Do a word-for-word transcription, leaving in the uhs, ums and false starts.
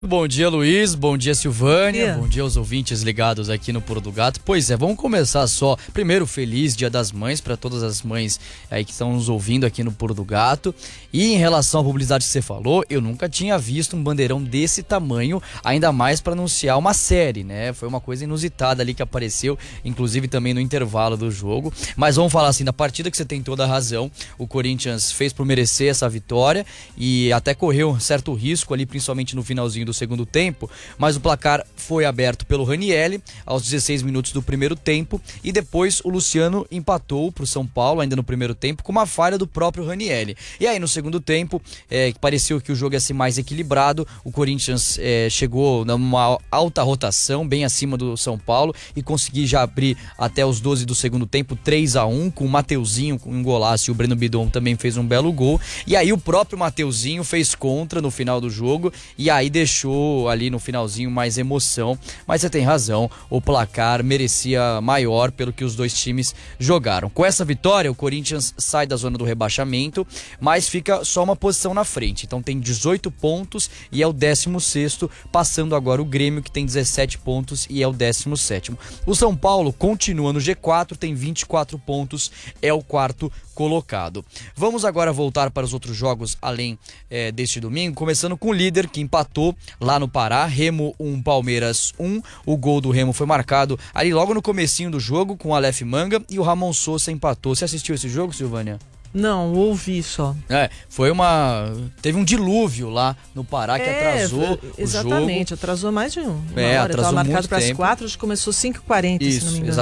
Bom dia, Luiz. Bom dia, Silvânia. Bom dia. Bom dia aos ouvintes ligados aqui no Pulo do Gato. Pois é, vamos começar só. Primeiro, feliz Dia das Mães para todas as mães aí que estão nos ouvindo aqui no Pulo do Gato. E em relação à publicidade que você falou, eu nunca tinha visto um bandeirão desse tamanho, ainda mais para anunciar uma série, né? Foi uma coisa inusitada ali que apareceu, inclusive também no intervalo do jogo. Mas vamos falar assim, da partida que você tem toda a razão. O Corinthians fez por merecer essa vitória e até correu um certo risco ali, principalmente no finalzinho do do segundo tempo, mas o placar foi aberto pelo Ranieri aos dezesseis minutos do primeiro tempo e depois o Luciano empatou para o São Paulo ainda no primeiro tempo com uma falha do próprio Ranieri. E aí no segundo tempo, é, pareceu que o jogo ia ser mais equilibrado, o Corinthians é, chegou numa alta rotação, bem acima do São Paulo e conseguiu já abrir até os doze do segundo tempo, três a um, com o Mateuzinho com um golaço e o Breno Bidon também fez um belo gol. E aí o próprio Mateuzinho fez contra no final do jogo e aí deixou ali no finalzinho mais emoção, mas você tem razão, o placar merecia maior pelo que os dois times jogaram. Com essa vitória, o Corinthians sai da zona do rebaixamento, mas fica só uma posição na frente, então tem dezoito pontos e é o décimo sexto, passando agora o Grêmio que tem dezessete pontos e é o décimo sétimo. O São Paulo continua no G quatro, tem vinte e quatro pontos, é o quarto colocado. Vamos agora voltar para os outros jogos além é, deste domingo, começando com o líder que empatou lá no Pará, Remo um, Palmeiras um, o gol do Remo foi marcado ali logo no comecinho do jogo com o Aleph Manga e o Ramon Sousa empatou. Você assistiu esse jogo, Silvânia? Não, ouvi só. É, foi uma... Teve um dilúvio lá no Pará que é, atrasou exatamente, o jogo. atrasou mais de um. Uma é, hora. atrasou Estava marcado muito para as tempo. quatro, a gente começou cinco e quarenta, se não me engano.